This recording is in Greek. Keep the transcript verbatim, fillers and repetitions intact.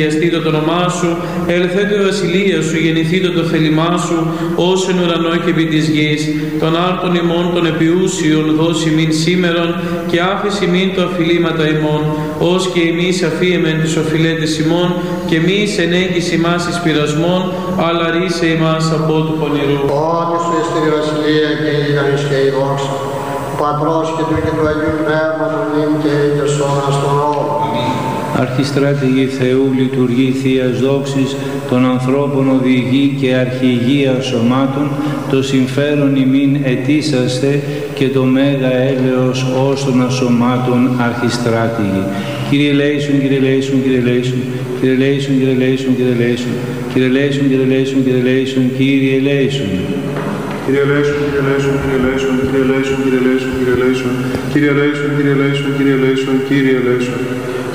Αγιαστήτω το όνομά σου, ελθέτω η βασιλεία σου, γεννηθήτω το θέλημά σου, ως εν ουρανό και επί της γης. Των άρτων ημών των επιούσιων δώσει μην σήμερον, και άφηση μην το αφιλήματα ημών, ως και εμείς αφίεμεν τους οφειλέτες ημών, και εμείς ενέγγις ημάς εις πειρασμών, αλλά ρίσε ημάς από του πονηρού. Ότι σου εις τη βασιλεία και η υγανής και η δόξα, του Πατρός και του και του Αγίου Πνεύματος, νυν και είτε σώμας των όρων. Αρχιστράτηγη Θεού, λειτουργή Θείας δόξης, των ανθρώπων οδηγεί και αρχηγία σωμάτων, το συμφέρον ημίν ετήσαστε και το μέγα έλεος ως των ασωμάτων αρχιστράτηγη. Κύριε λέησον, Κύριε λέησον, Κύριε λέησον, Κύριε λέησον, Κύριε λέησον, Κύριε λέησον, Κύριε λέησον, Κύριε λέησον, Κύριε λέησον, Κύριε λέησον. Κύριε λέησον, Κύριε λέησον, Κύριε λέησον, Κύριε λέησον, Κύριε λέησον, Κύριε λέησον, Κύριε λέησον, Κύριε λέησον, Κύριε λέησον, Κύριε λέησον.